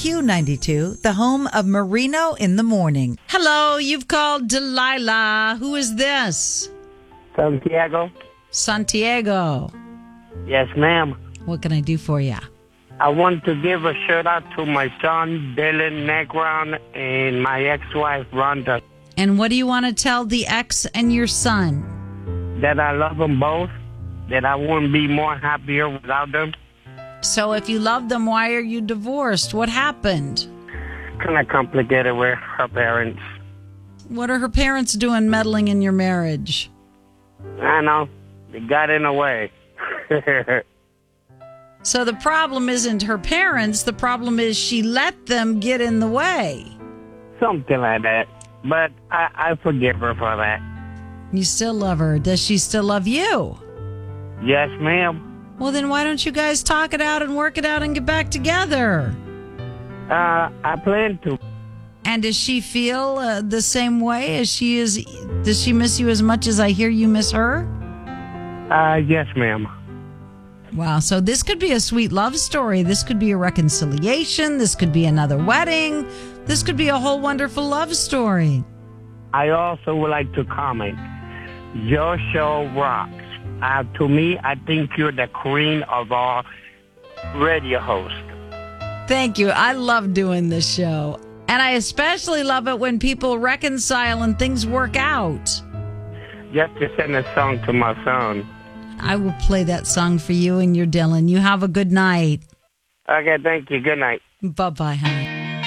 Q92, the home of Marino in the Morning. Hello, you've called Delilah. Who is this? Santiago. Santiago. Yes, ma'am. What can I do for you? I want to give a shout out to my son, Dylan Negron, and my ex-wife, Rhonda, And what do you want to tell the ex and your son? that I love them both, that I wouldn't be more happier without them. So if you love them, why are you divorced? What happened? Kind of complicated with her parents. What are her parents doing meddling in your marriage? I know. They got in the way. So the problem isn't her parents. The problem is she let them get in the way. Something like that. But I forgive her for that. You still love her. Does she still love you? Yes, ma'am. Well, then why don't you guys talk it out and work it out and get back together? I plan to. And does she feel the same way as she is? Does she miss you as much as I hear you miss her? Yes, ma'am. Wow. So this could be a sweet love story. This could be a reconciliation. This could be another wedding. This could be a whole wonderful love story. I also would like to comment. Your show rocks. To me, I think you're the queen of all radio hosts. Thank you. I love doing this show. And I especially love it when people reconcile and things work out. Just to send a song to my son. I will play that song for you and your Dylan. You have a good night. Okay, thank you. Good night. Bye-bye, honey.